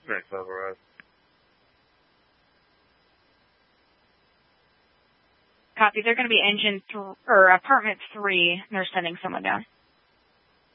Next level, right? Copy. They're going to be apartment 3. They're sending someone down.